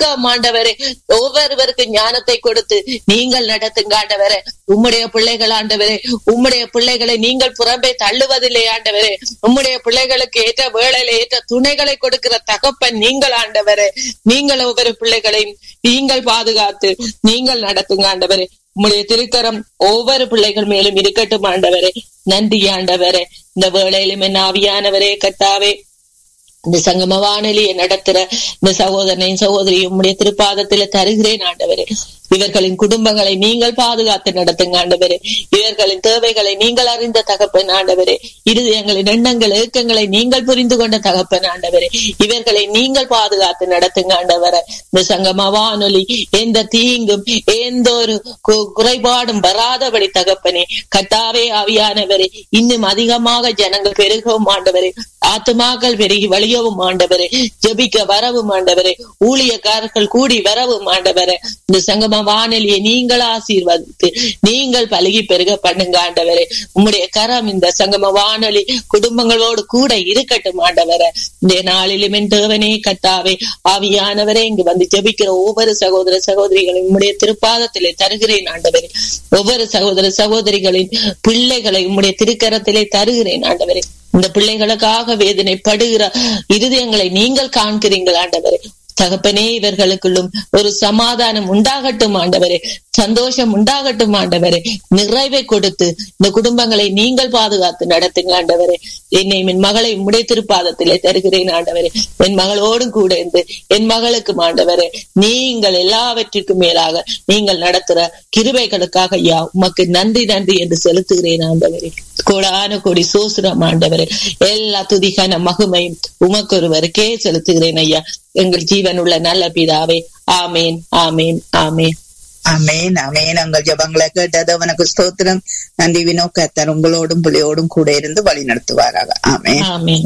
சுருக்கம் ஆண்டவரே. ஒவ்வொருவருக்கு ஞானத்தை கொடுத்து நீங்கள் நடத்துங்க ஆண்டவரே. உம்முடைய பிள்ளைகள் ஆண்டவரே, உம்முடைய பிள்ளைகளை நீங்கள் புறம்பே தள்ளுவதில்லை ஆண்டவரே. உம்முடைய பிள்ளைகளுக்கு ஏற்ற வேளையில ஏற்ற துணைகளை கொடுக்கிற தகப்பன் நீங்கள் ஆண்டவரே. நீங்கள் ஒவ்வொரு பிள்ளைகளையும் நீங்கள் பாதுகாத்து நீங்கள் நடத்துங்க ஆண்டவரே. உம்முடைய திருக்கரம் ஒவ்வொரு பிள்ளைகள் மேலும் இருக்கட்டும் ஆண்டவரே. நன்றி ஆண்டவரே. இந்த வேளையிலும் என் ஆவியானவரே கர்த்தாவே, இந்த சங்கம வானொலியை நடத்துற இந்த சகோதரனையும் சகோதரியும் உம்முடைய திருப்பாதத்துல தருகிறேன் ஆண்டவரே. இவர்களின் குடும்பங்களை நீங்கள் பாதுகாத்து நடத்துங்க ஆண்டவரே. இவர்களின் தேவைகளை நீங்கள் அறிந்த தகப்பன் ஆண்டவரே. இருதயங்களின் எண்ணங்கள் ஏக்கங்களை நீங்கள் புரிந்து கொண்ட தகப்பன் ஆண்டவரே. இவர்களை நீங்கள் பாதுகாத்து நடத்துங்க ஆண்டவரே. இந்த சங்கம வானொலி எந்த தீங்கும் எந்த ஒரு குறைபாடும் வராதபடி தகப்பனே கர்த்தாவே ஆவியானவரே, இன்னும் அதிகமாக ஜனங்கள் பெருகவும் ஆண்டவரே, ஆத்துமாக்கள் பெருகி வழியவும் ஆண்டவரே, ஜெபிக்க வரவும் ஆண்டவரே, ஊழியக்காரர்கள் கூடி வரவும் ஆண்டவரே. இந்த சங்கம வானொலியை நீங்கள் ஆசீர்வதித்து நீங்கள் பழகி பெருக பண்ணுங்க ஆண்டவரே. உம்முடைய கரம் இந்த சங்கம வானொலி குடும்பங்களோடு கூட இருக்கட்டும் ஆண்டவரே. இந்த நாளிலும் என் தேவனே கர்த்தாவே ஆவியானவரே, இங்கு வந்து ஜெபிக்கிற ஒவ்வொரு சகோதர சகோதரிகளையும் உம்முடைய திருப்பாதத்திலே தருகிறேன் ஆண்டவரே. ஒவ்வொரு சகோதர சகோதரிகளின் பிள்ளைகளை உம்முடைய திருக்கரத்திலே தருகிறேன் ஆண்டவரே. இந்த பிள்ளைகளுக்காக வேதனைப்படுகிற இருதயங்களை நீங்கள் காண்கிறீர்கள் ஆண்டவரே. தகப்பனே, இவர்களுக்குள்ளும் ஒரு சமாதானம் உண்டாகட்டும் ஆண்டவரே, சந்தோஷம் உண்டாகட்டும் ஆண்டவரே. நிறைவை கொடுத்து இந்த குடும்பங்களை நீங்கள் பாதுகாத்து நடத்துங்க ஆண்டவரே. என்னை என் மகளை உம்முடைய திருப்பாதத்திலே தருகிறேன் ஆண்டவரே. என் மகளோடும் கூட இருந்து என் மகளுக்கும் ஆண்டவரே, நீங்கள் எல்லாவற்றிற்கும் மேலாக நீங்கள் நடத்துற கிருபைகளுக்காக ஐயா உமக்கு நன்றி நன்றி என்று செலுத்துகிறேன் ஆண்டவரே. கோடான கோடி சோசுரம் ஆண்டவரே. எல்லா துதிகான மகிமையும் உமக்கு ஒருவருக்கே செலுத்துகிறேன் ஐயா, எங்கள் ஜீவனுள்ள நல்ல பிதாவே. ஆமேன், ஆமேன், ஆமேன், ஆமேன், ஆமேன். உங்கள் ஜெபங்களை கேட்டது அவனுக்கு ஸ்தோத்திரம். நன்றி வினோ. கர்த்தர் உங்களோடும் பிள்ளையோடும் கூட இருந்து வழி நடத்துவாராக. ஆமேன், ஆமேன்,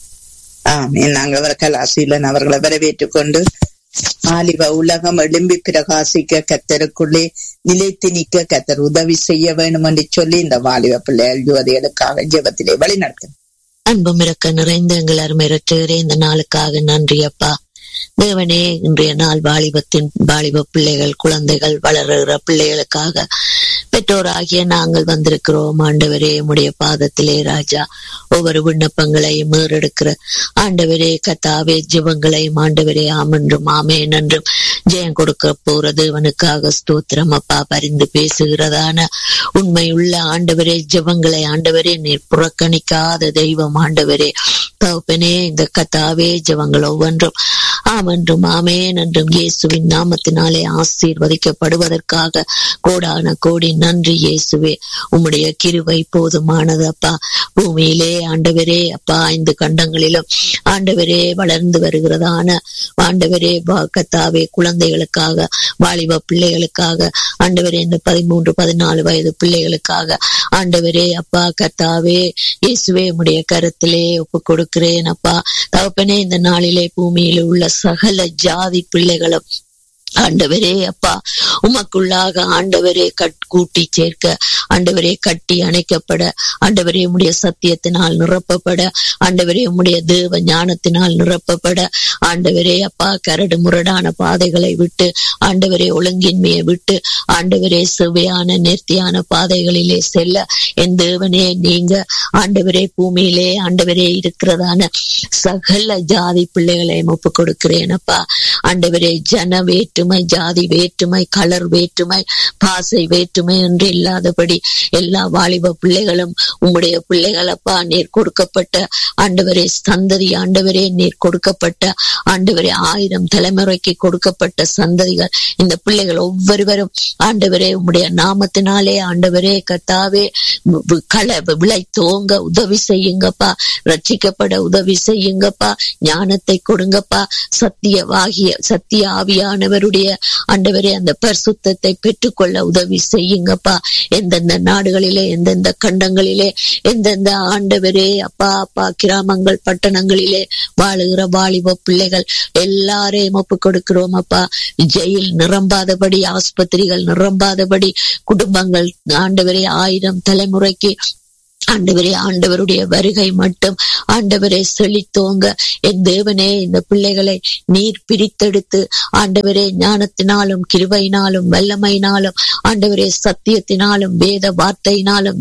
ஆமேன். நாங்கள் அவர்கள் ஆசீர்வாதம் அவர்களை வரவேற்றுக் கொண்டு ஆலிவ உலகம் எழும்பி பிரகாசிக்க கர்த்தருக்குள்ளே நிலைத்து நிற்க கர்த்தர் உதவி செய்ய வேண்டும் என்று சொல்லி இந்த வாலிப பிள்ளைகள் யுவதிகளுக்காக ஜெபத்திலே வழி நடத்தும். அன்பும் இறக்க நிறைந்த எங்கள் அருமை இரட்சகரே, இந்த நாளுக்காக நன்றி அப்பா. தேவனே, இன்றைய நாள் வாலிப பிள்ளைகள், குழந்தைகள், வளர்கிற பிள்ளைகளுக்காக பெற்றோராகிய நாங்கள் வந்திருக்கிறோம் ஆண்டவரே. உம்முடைய பாதத்திலே ராஜா ஒவ்வொரு விண்ணப்பங்களையும் மீறெடுக்கிற ஆண்டவரே கர்த்தாவே, ஜெபங்களையும் ஆண்டவரே ஆமென்றும் ஆமேன் என்றும் ஜெயம் கொடுக்க போற தேவனுக்காக ஸ்தோத்திரம் அப்பா. பரிந்து பேசுகிறதான உண்மையுள்ள ஆண்டவரே ஜெபங்களை ஆண்டவரே நீர் புறக்கணிக்காத தெய்வம் ஆண்டவரே. தகப்பனே, இந்த கர்த்தாவே ஜெபங்கள் ஒவ்வொன்றும் ஆமென்றும் ஆமேன் என்றும் இயேசுவின் நாமத்தினாலே ஆசீர்வதிக்கப்படுவதற்காக கோடான கோடி நன்றி இயேசுவே. உம்முடைய கிருபை போதுமானது அப்பா. பூமியிலே ஆண்டவரே அப்பா 5 கண்டங்களிலும் ஆண்டவரே வளர்ந்து வருகிறதான ஆண்டவரே கர்த்தாவே குழந்தைகளுக்காக, வாலிப பிள்ளைகளுக்காக ஆண்டவரே, இந்த 13-14 வயது பிள்ளைகளுக்காக ஆண்டவரே அப்பா கர்த்தாவே இயேசுவே உம்முடைய கரத்திலே ஒப்பு கொடுக்கிறேன் அப்பா. தகப்பனே, இந்த நாளிலே பூமியில் உள்ள சகல ஜாதி பிள்ளைகளும் ஆண்டவரே அப்பா உமக்குள்ளாக ஆண்டவரே கூட்டி சேர்க்க ஆண்டவரே, கட்டி அணைக்கப்பட ஆண்டவரே, உம்முடைய சத்தியத்தினால் நிரப்பப்பட ஆண்டவரே, உம்முடைய தேவ ஞானத்தினால் நிரப்பப்பட ஆண்டவரே அப்பா, கரடு முரடான பாதைகளை விட்டு ஆண்டவரே, ஒழுங்கின்மையை விட்டு ஆண்டவரே, செவ்வையான நேர்த்தியான பாதைகளிலே செல்ல என் தேவனே நீங்க ஆண்டவரே பூமியிலே ஆண்டவரே இருக்கிறதான சகல ஜாதி பிள்ளைகளை ஒப்பு கொடுக்கிறேன் அப்பா. ஆண்டவரே, ஜன வேற்றுமை, ஜாதி வேற்றுமை, கலர் வேற்றுமை, பாசை வேற்றுமை என்று இல்லாதபடி எல்லா வாலிப பிள்ளைகளும் உம்முடைய பிள்ளைகள் அப்பா. நீர் கொடுக்கப்பட்ட ஆண்டவரே சந்ததி ஆண்டவரே, நீர் கொடுக்கப்பட்ட ஆண்டவரே 1000 தலைமுறைக்கு கொடுக்கப்பட்ட சந்ததிகள் இந்த பிள்ளைகள் ஒவ்வொருவரும் ஆண்டவரே உம்முடைய நாமத்தினாலே ஆண்டவரே கர்த்தாவே விளை தோங்க உதவி செய்யுங்கப்பா. ரட்சிக்கப்பட உதவி செய்யுங்கப்பா. ஞானத்தை கொடுங்கப்பா. சத்திய ஆவியானவருடைய ஆண்டவரே அந்த பரிசுத்தத்தை பெற்றுக்கொள்ள உதவி செய்யுங்கப்பா. எந்தெந்த நாடுகளிலே, எந்தெந்த கண்டங்களிலே, எந்தெந்த ஆண்டவரே அப்பா அப்பா கிராமங்கள் பட்டணங்களிலே வாழுகிற வாலிப பிள்ளைகள் எல்லாரையும் ஒப்பு கொடுக்கிறோம் அப்பா. ஜெயில் நிரம்பாதபடி, ஆஸ்பத்திரிகள் நிரம்பாதபடி, குடும்பங்கள் ஆண்டவரே 1000 தலைமுறைக்கு ஆண்டவரே, ஆண்டவருடைய வருகை மட்டும் ஆண்டவரே செழித்தோங்க. என் தேவனே, இந்த பிள்ளைகளை நீர் பிரித்தெடுத்து ஆண்டவரே ஞானத்தினாலும் கிருபையினாலும் வல்லமையினாலும் ஆண்டவரே சத்தியத்தினாலும் வேத வார்த்தையினாலும்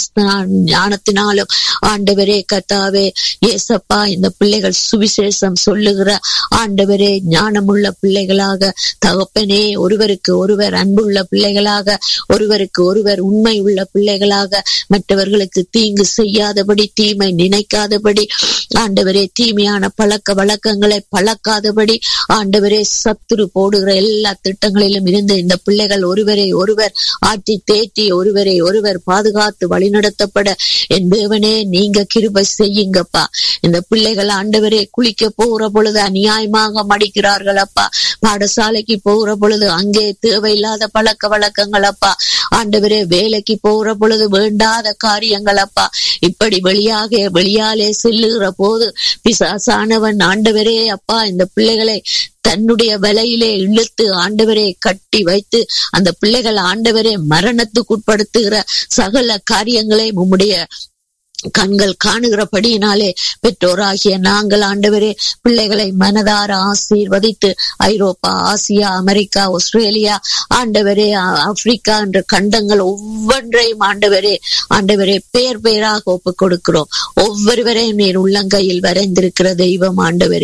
ஞானத்தினாலும் ஆண்டவரே கர்த்தாவே ஏசப்பா, இந்த பிள்ளைகள் சுவிசேஷம் சொல்லுகிற ஆண்டவரே ஞானமுள்ள பிள்ளைகளாக, தகப்பனே ஒருவருக்கு ஒருவர் அன்புள்ள பிள்ளைகளாக, ஒருவருக்கு ஒருவர் உண்மை உள்ள பிள்ளைகளாக, மற்றவர்களுக்கு தீங்கு செய்யாதபடி, தீமை நினைக்காதபடி, ஆண்டவரே தீமையான பழக்க வழக்கங்களை பழக்காதபடி, ஆண்டவரே சத்துரு போடுகிற எல்லா திட்டங்களிலும் இருந்து இந்த பிள்ளைகள் ஒருவரை ஒருவர் ஆற்றி தேற்றி ஒருவரை ஒருவர் பாதுகாத்து வழிநடத்தப்பட என் தேவனே நீங்க கிருபை செய்யுங்கப்பா. இந்த பிள்ளைகள் ஆண்டவரே குளிக்க போகிற பொழுது அநியாயமாக மடிக்கிறார்கள் அப்பா. பாடசாலைக்கு போகிற பொழுது அங்கே தேவையில்லாத பழக்க வழக்கங்கள் அப்பா. ஆண்டவரே வேலைக்கு போகிற பொழுது வேண்டாத காரியங்கள் அப்பா. இப்படி வெளியாலே செல்லுகிற போது பிசாசானவன் ஆண்டவரே அப்பா இந்த பிள்ளைகளை தன்னுடைய வலையிலே இழுத்து ஆண்டவரே கட்டி வைத்து அந்த பிள்ளைகள் ஆண்டவரே மரணத்துக்குட்படுத்துகிற சகல காரியங்களை உம்முடைய கண்கள் காணுகிறபடியினாலே பெற்றோராகிய நாங்கள் ஆண்டவரே பிள்ளைகளை மனதார ஆசீர்வதித்து ஐரோப்பா, ஆசியா, அமெரிக்கா, ஆஸ்திரேலியா, ஆண்டவரே ஆப்பிரிக்கா என்ற கண்டங்கள் ஒவ்வொன்றையும் ஆண்டவரே பேர் பேராக ஒப்புக் கொடுக்கிறோம். ஒவ்வொருவரையும் நீர் உள்ளங்கையில் வரைந்திருக்கிற தெய்வம்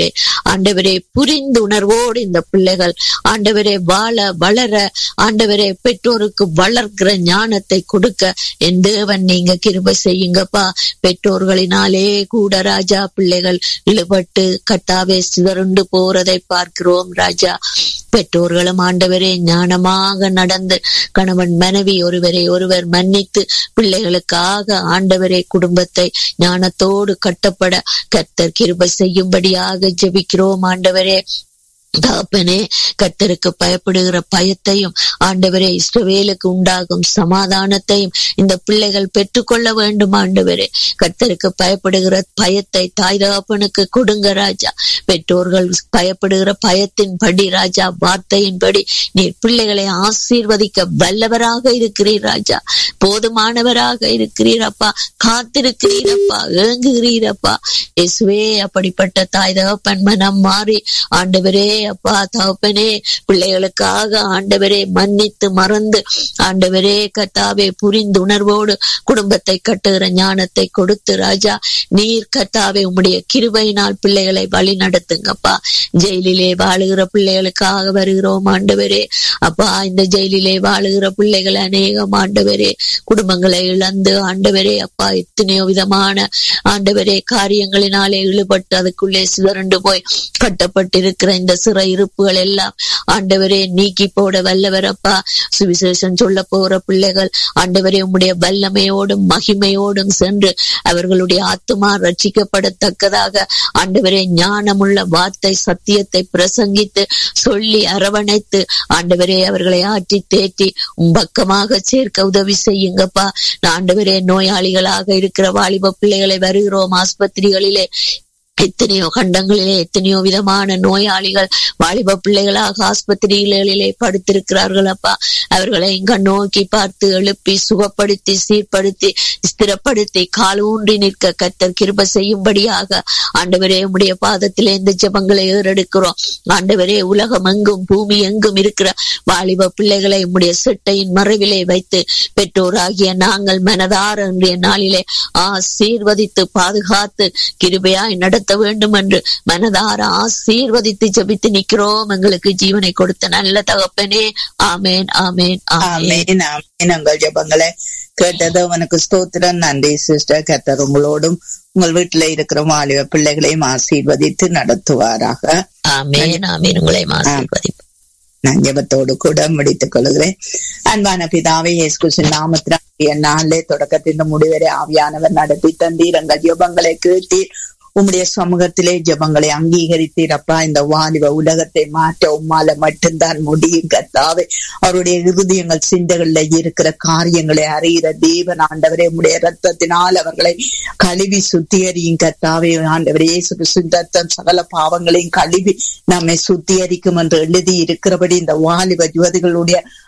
ஆண்டவரே புரிந்துணர்வோடு இந்த பிள்ளைகள் ஆண்டவரே வளர ஆண்டவரே பெற்றோருக்கு வளர்க்கிற ஞானத்தை கொடுக்க என் தேவன் நீங்க கிருபை செய்யுங்கப்பா. பெற்றோர்களினாலே கூட ராஜா பிள்ளைகள் இழுபட்டு கர்த்தாவே சிதறுண்டு போறதை பார்க்கிறோம் ராஜா. பெற்றோர்களும் ஆண்டவரே ஞானமாக நடந்து கணவன் மனைவி ஒருவரை ஒருவர் மன்னித்து பிள்ளைகளுக்காக ஆண்டவரே குடும்பத்தை ஞானத்தோடு கட்டப்பட கர்த்தர் கிருபை செய்யும்படியாக ஜெபிக்கிறோம் ஆண்டவரே. தகப்பனே, கர்த்தருக்கு பயப்படுகிற பயத்தையும் ஆண்டவரே இஸ்ரவேலுக்கு உண்டாகும் சமாதானத்தையும் இந்த பிள்ளைகள் பெற்றுக்கொள்ள வேண்டும் ஆண்டவரே. கர்த்தருக்கு பயப்படுகிற பயத்தை தாய் தகப்பனுக்கு கொடுங்க ராஜா. பெற்றோர்கள் பயப்படுகிற பயத்தின் படி ராஜா, வார்த்தையின்படி நீர் பிள்ளைகளை ஆசீர்வதிக்க வல்லவராக இருக்கிறீர் ராஜா. போதுமானவராக இருக்கிறீரப்பா, காத்திருக்கிறீரப்பா, ஏங்குகிறீரப்பா. இயேசுவே, அப்படிப்பட்ட தாய் தகப்பன் மனம் மாறி ஆண்டவரே அப்பா தகப்பனே பிள்ளைகளுக்காக ஆண்டவரே மன்னித்து மறந்து ஆண்டவரே கர்த்தாவே புரிந்து உணர்வோடு குடும்பத்தை கட்டுகிற ஞானத்தை கொடுத்து ராஜா நீர் கர்த்தாவே உம்முடைய கிருபையினால் பிள்ளைகளை வழி நடத்துங்கப்பா. ஜெயிலிலே வாழுகிற பிள்ளைகளுக்காக வருகிறோம் ஆண்டவரே. அப்பா, இந்த ஜெயிலிலே வாழுகிற பிள்ளைகள் அநேகம் ஆண்டவரே குடும்பங்களை இழந்து ஆண்டவரே அப்பா எத்தனையோ விதமான ஆண்டவரே காரியங்களினாலே இழுபட்டு அதுக்குள்ளே சிதறண்டு போய் கட்டப்பட்டிருக்கிற இந்த சிறை இருப்புகள் எல்லாம் ஆண்டவரே நீக்கி போட வல்லவரப்பா. சுவிசேஷம் சொல்ல போகிற பிள்ளைகள் ஆண்டவரே உம்முடைய வல்லமையோடும் மகிமையோடும் சென்று அவர்களுடைய ஆத்துமா ரட்சிக்கப்படத்தக்கதாக ஆண்டவரே ஞானமுள்ள வார்த்தை சத்தியத்தை பிரசங்கித்து சொல்லி அரவணைத்து ஆண்டவரே அவர்களை ஆற்றி தேற்றி பக்கமாக சேர்க்க உதவி செய்யுங்கப்பா. ஆண்டவரே நோயாளிகளாக இருக்கிற வாலிப பிள்ளைகளை வருகிறோம் ஆஸ்பத்திரிகளிலே எத்தனையோ கண்டங்களிலே எத்தனையோ விதமான நோயாளிகள் வாலிப பிள்ளைகளாக ஆஸ்பத்திரிகளிலே படுத்திருக்கிறார்கள் அப்பா. அவர்களை இங்க நோக்கி பார்த்து எழுப்பி சுகப்படுத்தி சீர்படுத்தி ஸ்திரப்படுத்தி கால் ஊன்றி நிற்க கர்த்தர் கிருபை செய்யும்படியாக ஆண்டவரே உம்முடைய பாதத்திலே இந்த ஜெபங்களை ஏறெடுக்கிறோம் ஆண்டவரே. உலகம் எங்கும் பூமி எங்கும் இருக்கிற வாலிப பிள்ளைகளை உம்முடைய செட்டையின் மறைவிலே வைத்து பெற்றோராகிய நாங்கள் மனதார இன்றைய நாளிலே ஆசீர்வதித்து பாதுகாத்து கிருபையாய் நடத்த வேண்டும் என்று மனதார ஆசீர்வதித்து ஜெபித்து நிற்கிறோம். எங்களுக்கு ஜீவனை கொடுத்த நல்ல தகப்பனே. ஆமேன் ஆமேன் ஆமேன் ஆமேன். உங்கள் ஜெபங்களை கேட்டது உனக்கு ஸ்தோத்திரம். நன்றி சிஸ்டர். கர்த்தர் உங்களோடும் உங்கள் வீட்டுல இருக்கிற வாலிப பிள்ளைகளையும் ஆசீர்வதித்து நடத்துவாராக. ஆமேன் ஆமேன். உங்களையும் ஆசீர்வதிப்பார். நான் ஜெபத்தோடு கூட முடித்துக் கொள்கிறேன். அன்பான பிதாவே, இயேசு கிறிஸ்துவின் நாமத்தினால் நாளிலே தொடக்கத்தின் முடிவரை ஆவியானவர் நடத்தி தந்தீர். எங்கள் ஜெபங்களை கேட்டீர். உம்முடைய சமூகத்திலே ஜெபங்களை அங்கீகரித்தீரப்பா. இந்த வாலிப உலகத்தை மாற்ற உம்மால மட்டும்தான் முடியும் கர்த்தாவே. அவருடைய இருதயங்கள் சிந்தைகள்ல இருக்கிற காரியங்களை அறிகிற தேவன் ஆண்டவரே, உம்முடைய ரத்தத்தினால் அவர்களை கழுவி சுத்திகரியும் கர்த்தாவே. ஆண்டவரே, இயேசு கிறிஸ்துவின் ரத்தம் சகல பாவங்களையும் கழுவி நம்மை சுத்திகரிக்கும் என்று எழுதி இருக்கிறபடி இந்த வாலிப யுவதிகளுடைய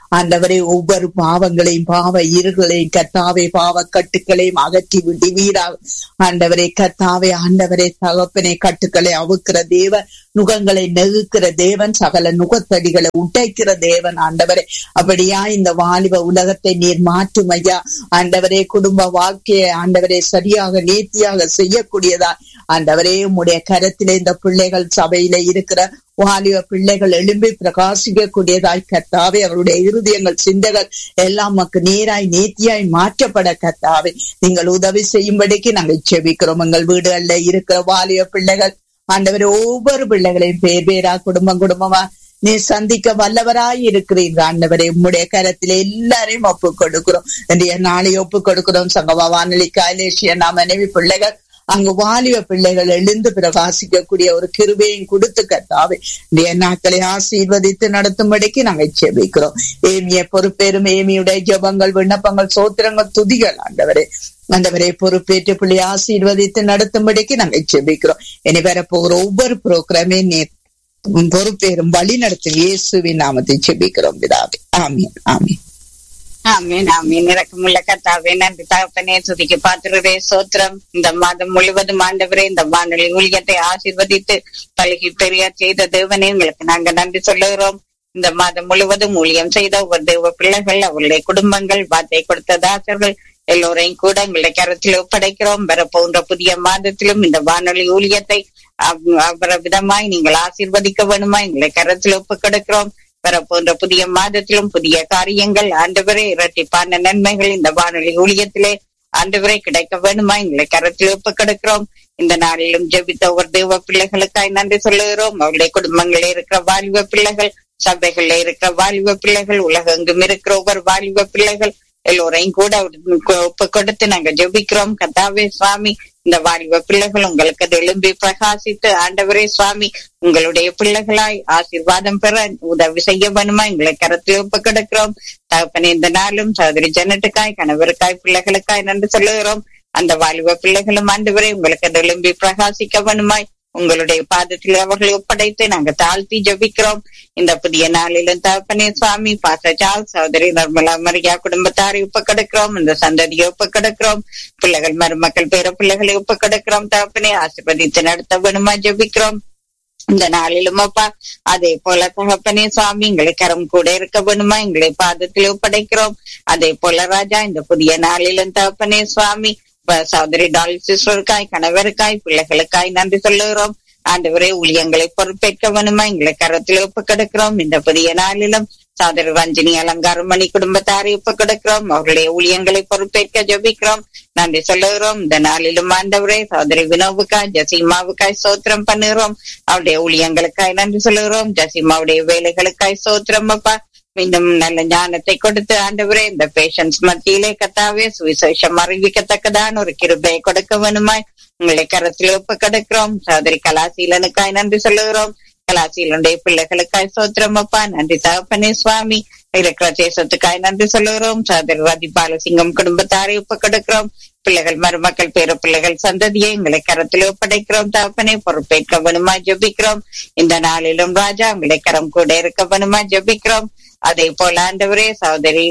ஆண்டவரே ஒவ்வொரு பாவங்களையும் பாவ இருகளையும் கர்த்தாவே பாவ கட்டுக்களையும் அகற்றி விடுவீராக. ஆண்டவரே கர்த்தாவே ஆண்டவரே தகப்பனே கட்டுக்களை அவுக்கிற தேவன், நுகங்களை நெகுக்கிற தேவன், சகல நுகத்தடிகளை உடைக்கிற தேவன். ஆண்டவரே அப்படியா இந்த வாலிப உலகத்தை நீர் மாற்றும் ஐயா. ஆண்டவரே குடும்ப வாழ்க்கையை ஆண்டவரே சரியாக நேர்த்தியாக செய்யக்கூடியதா ஆண்டவரே உம்முடைய கரத்திலே இந்த பிள்ளைகள் சபையில இருக்கிற வாலிப பிள்ளைகள் எழும்பி பிரகாசிக்க கூடியதாய் கர்த்தாவே அவருடைய இருதயங்கள் சிந்தைகள் எல்லாம் நமக்கு நேராய் நேர்த்தியாய் மாற்றப்பட கர்த்தாவே நீங்கள் உதவி செய்யும்படிக்கு நாங்கள் செபிக்கிறோம். எங்கள் வீடுகள்ல இருக்கிற வாலிப பிள்ளைகள் ஆண்டவரே ஒவ்வொரு பிள்ளைகளையும் பேர் பேரா குடும்பம் குடும்பமா நீ சந்திக்க வல்லவராய் இருக்கிறீர்கள். ஆண்டவரே உம்முடைய கரத்திலே எல்லாரையும் ஒப்பு கொடுக்கிறோம். இன்றைய நாளை ஒப்பு கொடுக்கிறோம். சங்கமா வானொலி காலேஷிய மனைவி பிள்ளைகள் அங்கு வாலிப பிள்ளைகள் எழுந்து பிரகாசிக்கக்கூடிய ஒரு கிருபையும் கொடுத்து கர்த்தாவே இன்றைய நாட்களை ஆசீர்வதித்து நடத்தும்படிக்கு நாங்கள் செபிக்கிறோம். ஏமிய பொறுப்பேறும் ஏமியுடைய ஜெபங்கள் விண்ணப்பங்கள் சோத்திரங்கள் துதிகள் ஆண்டவரே பொறுப்பேற்று பிள்ளை ஆசீர்வதித்து நடத்தும்படிக்கு நாங்கள் செபிக்கிறோம். இனி வரப்போகிற ஒவ்வொரு புரோகிராமே நீர் பொறுப்பேறும் வழி நடத்தும் இயேசுவின் நாமத்தை செபிக்கிறோம் பிதாவே. ஆமீன் ஆமீன் ஆமீன் ஆமீன். இரக்கமுள்ள கர்த்தாவே நன்றி தகப்பனே, துதிக்கு பாத்திரரே சோத்திரம். இந்த மாதம் முழுவதும் ஆண்டவரே இந்த வானொலி ஊழியத்தை ஆசீர்வதித்து பழகி பெரிய செய்த தேவனே உங்களுக்கு நாங்க நன்றி சொல்லுகிறோம். இந்த மாதம் முழுவதும் ஊழியம் செய்த ஒவ்வொரு தேவ பிள்ளைகள், அவருடைய குடும்பங்கள், வார்த்தை கொடுத்த தாசர்கள் எல்லோரையும் கூட எங்களுடைய கரத்தில் ஒப்படைக்கிறோம். வரப்போன்ற புதிய மாதத்திலும் இந்த வானொலி ஊழியத்தை விதமாய் நீங்கள் ஆசீர்வதிக்க வேணுமா எங்களை கரத்தில் ஒப்பு கொடுக்கிறோம். வரப்போன்ற புதிய மாதத்திலும் புதிய காரியங்கள் ஆண்டவரே இரட்டிப்பான நன்மைகள் இந்த வானொலி ஊழியத்திலே ஆண்டவரே கிடைக்க வேணுமா எங்களை கரத்தில் ஒப்பு கொடுக்கிறோம். இந்த நாளிலும் ஜெபித்த ஒவ்வொரு தேவ பிள்ளைகளுக்காய் நன்றி சொல்லுகிறோம். அவருடைய குடும்பங்களில் இருக்கிற வாலிப பிள்ளைகள், சபைகள்ல இருக்கிற வாலிப பிள்ளைகள், உலகெங்கும் இருக்கிற ஒவ்வொரு வாலிப பிள்ளைகள் எல்லோரையும் கூட ஒப்பு கொடுத்து நாங்க ஜெபிக்கிறோம். கர்த்தாவே சுவாமி இந்த வாலிப பிள்ளைகள் உங்களுக்கு எழும்பி பிரகாசித்து ஆண்டவரே சுவாமி உங்களுடைய பிள்ளைகளாய் ஆசீர்வாதம் பெற உதவி செய்ய வேணுமா எங்களை கரத்தில் ஒப்பு கொடுக்கிறோம். தகப்பனே இந்த நாளும் சகோதரி ஜனட்டுக்காய், கணவருக்காய், பிள்ளைகளுக்காய் நன்றி சொல்லுகிறோம். அந்த வாலிப பிள்ளைகளும் ஆண்டவரே உங்களுக்கு எழும்பி பிரகாசிக்க வேணுமாய் உங்களுடைய பாதத்தில் அவர்களை ஒப்படைத்து நாங்க தாழ்த்தி ஜபிக்கிறோம். இந்த புதிய நாளிலும் தகப்பனே சுவாமி பாசஜால் சகோதரி நிர்மலா மரியா குடும்பத்தாரை ஒப்பு கொடுக்கிறோம். இந்த சந்ததியை ஒப்பு கொடுக்கிறோம். பிள்ளைகள் மருமக்கள் பேர பிள்ளைகளை ஒப்பு கொடுக்கிறோம். தகப்பனே ஆசீர்வதித்து நடத்த வேணுமா ஜபிக்கிறோம். இந்த நாளிலும் அப்பா அதே போல தகப்பனே சுவாமி எங்களை கரம் கூட இருக்க வேணுமா எங்களை பாதத்தில் ஒப்படைக்கிறோம். அதே போல ராஜா இந்த புதிய நாளிலும் தகப்பனே சுவாமி சகோதரி டாலி சிஸ்டருக்காய், கணவருக்காய், பிள்ளைகளுக்காய் நன்றி சொல்லுகிறோம். ஆண்டவரே ஊழியங்களை பொறுப்பேற்க வேணுமா எங்களை கரத்தில் ஒப்பு கொடுக்கிறோம். இந்த புதிய நாளிலும் சகோதரி ரஞ்சினி அலங்காரமணி குடும்பத்தாரை ஒப்பு கொடுக்கிறோம். அவருடைய ஊழியங்களை பொறுப்பேற்க ஜபிக்கிறோம். நன்றி சொல்லுகிறோம். இந்த நாளிலும் ஆண்டவரே சகோதரி வினோவுக்காய், ஜசீமாவுக்காய் சோத்திரம் பண்ணுகிறோம். அவருடைய ஊழியங்களுக்காய் நன்றி சொல்லுகிறோம். ஜசீமாவுடைய வேலைகளுக்காய் சோத்திரம் அப்பா. மீண்டும் நல்ல ஞானத்தை கொடுத்து ஆண்டவரே இந்த பேஷன்ஸ் மத்தியிலே கர்த்தாவே சுவிசேஷம் அறிவிக்கத்தக்கதான் ஒரு கிருபையை கொடுக்க வேணுமாய் உங்களை கரத்தில் ஒப்பு கொடுக்கிறோம். சகோதரி கலாசீலனுக்காய் நன்றி சொல்லுகிறோம். கலாசீலனுடைய பிள்ளைகளுக்காய் சோத்திரம் அப்பா. நன்றி தகப்பனே சுவாமி. இருக்கிற தேசத்துக்காய் நன்றி சொல்லுகிறோம். சகோதரி ரதி பாலசிங்கம் குடும்பத்தாரை ஒப்பு கொடுக்கிறோம். பிள்ளைகள் மருமக்கள் பேர பிள்ளைகள் சந்ததியை எங்களை கரத்தில் ஒப்படைக்கிறோம். தகப்பனே பொறுப்பேற்க வேணுமா ஜபிக்கிறோம். இந்த நாளிலும் ராஜா உங்களை கரம் கூட இருக்க வேணுமா ஜபிக்கிறோம். அதே போல ஆண்டவரே சகோதரி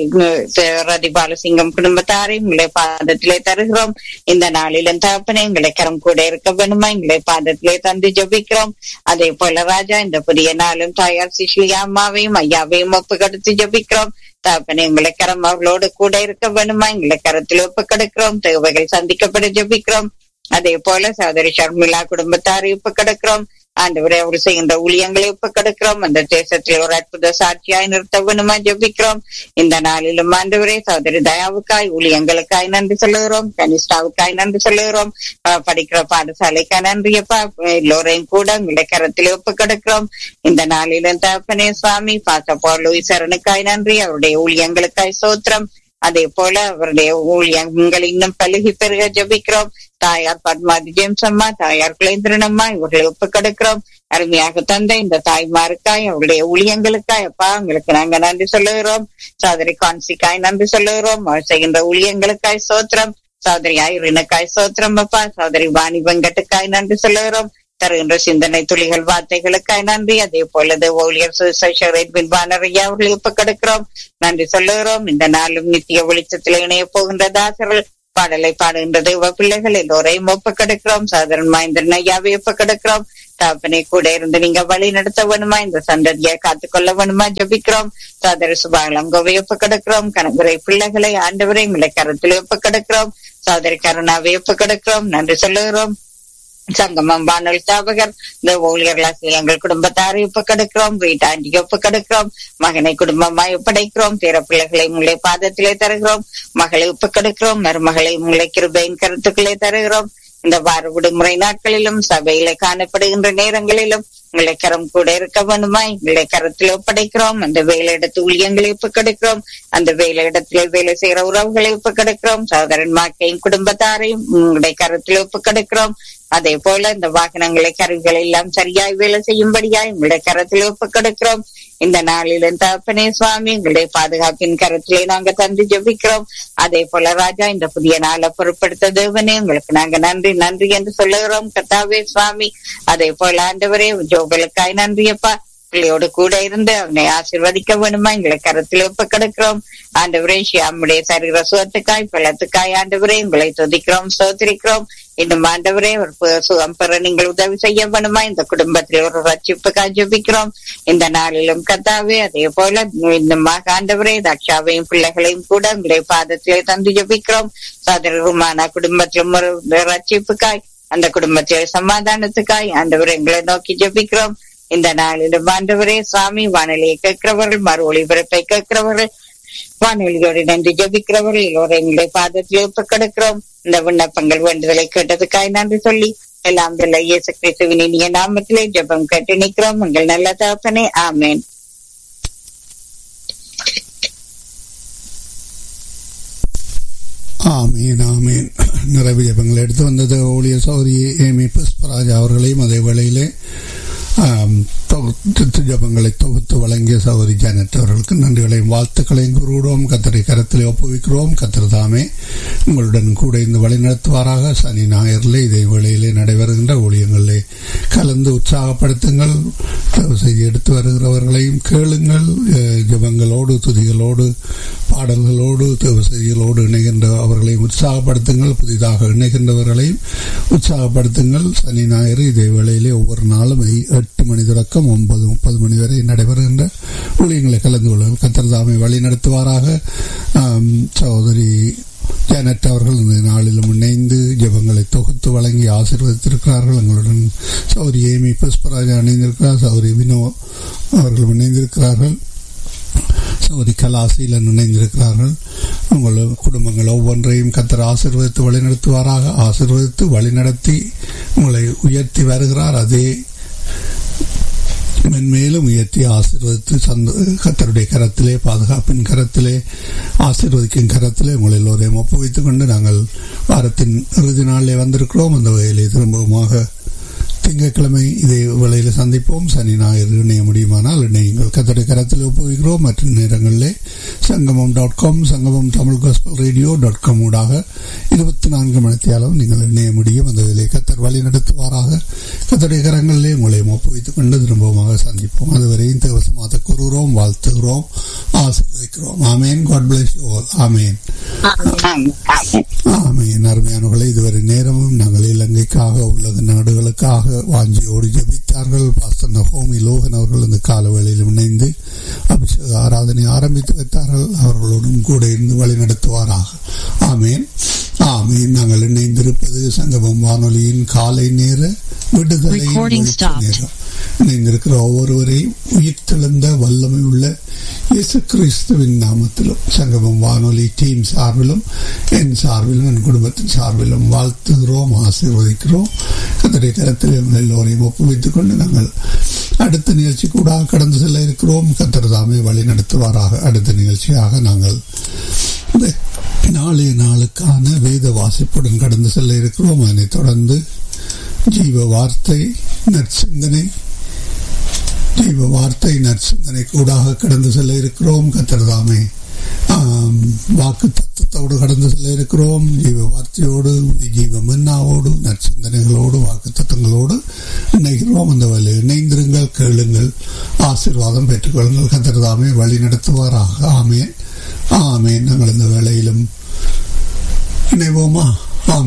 ரதி பாலசிங்கம் குடும்பத்தாரை உங்களை பாதத்திலே தருகிறோம். இந்த நாளிலும் தகப்பனே எங்களை கரம் கூட இருக்க வேணுமா எங்களை பாதத்திலே தந்து ஜபிக்கிறோம். அதே போல ராஜா இந்த புதிய நாளும் தாயார் சிஸ்லியா அம்மாவையும் ஐயாவையும் ஒப்பு கொடுத்து ஜபிக்கிறோம். தகப்பனே எங்களை கரம் அவர்களோடு கூட இருக்க வேணுமா எங்களை கரத்தில் ஒப்பு கொடுக்கிறோம். தேவைகள் சந்திக்கப்பட ஜபிக்கிறோம். அதே போல சகோதரி ஷர்மிளா குடும்பத்தாரை ஒப்பு கொடுக்கிறோம். ஆண்டவரே அவர் செய்கின்ற ஊழியங்களை ஒப்பு கொடுக்கிறோம். அந்த தேசத்தில் ஒரு அற்புத சாட்சியாய் நிறுத்த வேணுமா ஜபிக்கிறோம். இந்த நாளிலும் ஆண்டவரே சகோதரி தயாவுக்காய் ஊழியங்களுக்காய் நன்றி சொல்லுகிறோம். கனிஷ்டாவுக்காய் நன்றி சொல்லுகிறோம். படிக்கிற பாடசாலைக்காய் நன்றியப்பா. எல்லோரையும் கூட உங்களை கரத்தில் ஒப்பு கொடுக்கிறோம். இந்த நாளிலும் தகப்பனே சுவாமி பாசப்போர் லூயிசரனுக்காய் நன்றி. அவருடைய ஊழியங்களுக்காய் சோத்திரம். அதே போல அவருடைய ஊழியங்கள் இன்னும் பழுகி பெருக ஜபிக்கிறோம். தாயார் பத்மாதி ஜேம்ஸ் அம்மா, தாயார் குலேந்திரன் அம்மா இவர்களை ஒப்பு கொடுக்கிறோம். அருமையாக தந்த இந்த தாய்மாருக்காய் அவருடைய ஊழியங்களுக்காய் அப்பா உங்களுக்கு நாங்க நன்றி சொல்லுகிறோம். சகோதரி கான்சிக்காய் நன்றி சொல்லுகிறோம். அவர் செய்கின்ற ஊழியங்களுக்காய் சோத்திரம். சகோதரி ஐரினுக்காய் சோத்திரம் அப்பா. சகோதரி வாணி வெங்கட்டுக்காய் நன்றி சொல்லுகிறோம். தருகின்ற சிந்தனை துளிகள் வார்த்தைகளுக்காய் நன்றி. அதே போல ஊழியர் பானரையா அவர்களை ஒப்புக்கொடுக்கிறோம், நன்றி சொல்லுகிறோம். இந்த நாளும் நித்திய வெளிச்சத்தில் இணைய போகின்ற தாசர்கள் பாடலை பாடுகின்ற தெய்வ பிள்ளைகள் எல்லோரையும் ஒப்புக்கொடுக்கிறோம். சாதாரண மகேந்திரன் ஐயாவை ஒப்புக்கொடுக்கிறோம். தாப்பனை கூட இருந்து நீங்க வழி நடத்த வேணுமா, இந்த சந்ததியை காத்துக்கொள்ள வேணுமா ஜபிக்கிறோம். சாதர சுபாலங்கோவை ஒப்புக்கொடுக்கிறோம். கணவரை பிள்ளைகளை ஆண்டவரை கரத்தில் ஒப்புக்கொடுக்கிறோம். சாதர கருணாவை ஒப்புக்கொடுக்கிறோம், நன்றி சொல்லுகிறோம். சங்கமம் வானொலி ஸ்தாபகர் இந்த ஊழியர்களாக எங்கள் குடும்பத்தாரை ஒப்புக்கொடுக்கிறோம். வீட்டாண்டி ஒப்புக்கொடுக்கிறோம். மகனை குடும்பமாய் ஒப்படைக்கிறோம். பேர பிள்ளைகளை உங்களை பாதத்திலே தருகிறோம். மகளை ஒப்புக்கொடுக்கிறோம். மருமகளை உங்களை கிருபையின் கருத்துக்களே தருகிறோம். இந்த வார விடுமுறை நாட்களிலும் சபையில காணப்படுகின்ற நேரங்களிலும் உங்களை கரம் கூட இருக்க வேண்டுமா, எங்களை கரத்தில் ஒப்படைக்கிறோம். அந்த வேலையிடத்து ஊழியங்களை ஒப்புக்கொடுக்கிறோம். அந்த வேலையிடத்திலே வேலை செய்யற உறவுகளை ஒப்புக்கொடுக்கிறோம். சகோதரன் மாக்கையும் குடும்பத்தாரையும் உங்களுடைய கரத்தில் ஒப்புக்கொடுக்கிறோம். அதே போல இந்த வாகனங்களை கருவிகள் எல்லாம் சரியாய் வேலை செய்யும்படியாய் உங்களுடைய கரத்தில் ஒப்புக்கொடுக்கிறோம். இந்த நாளிலும் தகப்பனே சுவாமி உங்களுடைய பாதுகாப்பின் கரத்திலே நாங்க தந்து ஜெபிக்கிறோம். அதே போல ராஜா இந்த புதிய நாளை பொருட்படுத்த தேவனே உங்களுக்கு நாங்க நன்றி நன்றி என்று சொல்லுகிறோம். கர்த்தாவே சுவாமி அதே போல ஆண்டவரே ஜோபலுக்காய் நன்றியப்பா, பிள்ளையோடு கூட இருந்து அவனை ஆசீர்வதிக்க வேணுமா எங்களை கரத்தில் ஒப்புக்கொடுக்கிறோம். ஆண்டவரே ஷியாமுடைய சரீர சுகத்துக்காய் பலத்துக்காய் ஆண்டவரே உங்களை துதிக்கிறோம், ஸ்தோத்திரிக்கிறோம். இன்னும் ஆண்டவரே ஒரு சுகம் பெற நீங்கள் உதவி செய்ய வேணுமா, இந்த குடும்பத்தில் ஒரு ரட்சிப்புக்காய் ஜெபிக்கிறோம். இந்த நாளிலும் கர்த்தாவே அதே போல இன்னும் ஆண்டவரே தக்ஷாவையும் பிள்ளைகளையும் கூட உங்களுடைய பாதத்திலே தந்து ஜெபிக்கிறோம். சோதரருமான குடும்பத்திலும் ஒரு ரட்சிப்புக்காய், அந்த குடும்பத்திலே சமாதானத்துக்காய் ஆண்டவரே எங்களை நோக்கி ஜெபிக்கிறோம். இந்த நாளிலும் ஆண்டவரே சுவாமி வானொலியை கேட்கிறவர்கள், மறு ஒளிபரப்பை கேட்கிறவர்கள், வானொலியோடு நன்றி ஜபிக்கிறவர்கள் எல்லோரும் எங்களுடைய பாதத்தில் ஒப்புக்கொடுக்கிறோம். இந்த விண்ணப்பங்கள் வேண்டுதலை கேட்டதுக்காய் நன்றி சொல்லி எல்லாம் வல்ல இயேசு கிறிஸ்துவின் இனிய நாமத்திலே ஜெபம் கேட்டு நிற்கிறோம். உங்கள் நல்ல தகப்பனே, ஆமேன். ஆமீன் ஆமீன். நிறைவு ஜெபங்கள் எடுத்து வந்தது ஊழியர் சௌரி ஏமி புஷ்பராஜ் அவர்களையும் அதே வேளையிலே ஜபங்களை தொகுத்து வழங்கிய சகோதரி ஜானட் அவர்களுக்கு நன்றிகளையும் வாழ்த்துக்களையும் கூறுகிறோம். கர்த்தரை கரத்திலே ஒப்புவிக்கிறோம். கர்த்தர் தாமே உங்களுடன் கூட இந்த வழி நடத்துவாராக. சனி ஞாயிறிலே இதே வேளையிலே நடைபெறுகின்ற ஊழியங்களிலே கலந்து உற்சாகப்படுத்துங்கள். செய்தி எடுத்து வருகிறவர்களையும் கேளுங்கள். ஜபங்களோடு துதிகளோடு பாடல்களோடு செய்திகளோடு இணைகின்ற அவர்களையும் உற்சாகப்படுத்துங்கள். புதிதாக இணைகின்றவர்களையும் உற்சாகப்படுத்துங்கள். சனி ஞாயிறு இதே வேளையிலே ஒவ்வொரு நாளும் 8 மணி தொடக்கம் 9:30 மணி வரை நடைபெறுகின்ற ஊழியங்களை கலந்து கொள்ளுங்கள். கர்த்தர் தாமே வழி நடத்துவாராக. சகோதரி ஜானட் அவர்கள் இந்த நாளிலும் இணைந்து ஜெபங்களை தொகுத்து வழங்கி ஆசீர்வதித்திருக்கிறார்கள். எங்களுடன் சகோதரி ஏமி புஷ்பராஜா இணைந்திருக்கிறார். சகோதரி வினோ அவர்களும் இணைந்திருக்கிறார்கள். சகோதரி கலாசீலன் இணைந்திருக்கிறார்கள். உங்கள் குடும்பங்கள் ஒவ்வொன்றையும் கர்த்தர் ஆசீர்வதித்து வழிநடத்துவாராக. ஆசீர்வதித்து வழிநடத்தி உங்களை உயர்த்தி வருகிறார். அதே மென்மேலும் உயர்த்தி ஆசீர்வதித்து கர்த்தருடைய கரத்திலே, பாதுகாப்பின் கரத்திலே, ஆசீர்வதிக்கும் கரத்திலே உங்களை எல்லோரையும் ஒப்புவித்துக் கொண்டு நாங்கள் வாரத்தின் இறுதி நாளிலே வந்திருக்கிறோம். அந்த வகையிலே திரும்பவுமாக திங்கட்கிழமை இதே வேளையில் சந்திப்போம். சனி ஞாயிறு இணைய முடியுமானால் இணையுங்கள். கர்த்தருடைய கரத்தில் ஒப்புவிக்கிறோம். மற்ற நேரங்களிலே சங்கமம்.com, சங்கமம் தமிழ் காஸ்பல் ரேடியோ.com ஊடாக 24 மணித்தியாலும் நீங்கள் இணைய முடியும். அந்த வேலையை கர்த்தர் வழி நடத்துவாராக. கர்த்தருடைய கரங்களிலே உங்களையும் ஒப்புவித்துக் கொண்டு திரும்பமாக சந்திப்போம். அதுவரையும் தேவசமாக கூறுகிறோம், வாழ்த்துகிறோம், ஆசீர்வதிக்கிறோம். ஆமேன். God bless you all. ஆமேன் ஆமேன். அருமையானவர்களே, இதுவரை நேரமும் நாங்கள் இலங்கைக்காக, உலக நாடுகளுக்காக வாஞ்சியோடு ஜபித்தார்கள். பாஸ்டர் நகோமி லோகன் அவர்கள் இந்த காலவேளையில் இணைந்து அபிஷேக ஆராதனை ஆரம்பித்து வைத்தார்கள். அவர்களோடும் கூட இருந்து வழி நடத்துவாராக. ஆமேன் ஆமேன். நாங்கள் இணைந்திருப்பது சங்கமம் வானொலியின் காலை நேர விடுதலை நேரம். இணைந்திருக்கிற ஒவ்வொருவரையும் உயிர்த்தெழுந்த வல்லமை உள்ள இயேசு கிறிஸ்துவின் நாமத்திலும் சங்கமம் வானொலி டீம் சார்பிலும் என் சார்பிலும் என் குடும்பத்தின் சார்பிலும் வாழ்த்துகிறோம், ஆசீர்வதிக்கிறோம். கர்த்தருடைய கரத்தில் எல்லோரையும் ஒப்புவித்துக் கொண்டு நாங்கள் அடுத்த நிகழ்ச்சி கூட கடந்து செல்ல இருக்கிறோம். கர்த்தர் தாமே வழி நடத்துவாராக. அடுத்த நிகழ்ச்சியாக நாங்கள் நாளைய நாளுக்கான வேத வாசிப்புடன் கடந்து செல்ல இருக்கிறோம். அதனைத் தொடர்ந்து ஜீவ வார்த்தை நற்சிந்தனை கூடாக கடந்து செல்ல இருக்கிறோம். கர்த்தர் தாமே வாக்கு தத்துவத்தோடு கடந்து செல்ல இருக்கிறோம். ஜீவ வார்த்தையோடு, ஜீவ மன்னாவோடு, நற்சிந்தனைகளோடு, வாக்கு தத்துவங்களோடு இணைகிறோம். அந்த வழியில் இணைந்திருங்கள், கேளுங்கள், ஆசீர்வாதம் பெற்றுக்கொள்ளுங்கள். கர்த்தர் தாமே வழி நடத்துவாராக. ஆமேன், ஆமேன். நாங்கள் இந்த வேளையிலும் இணைவோமா?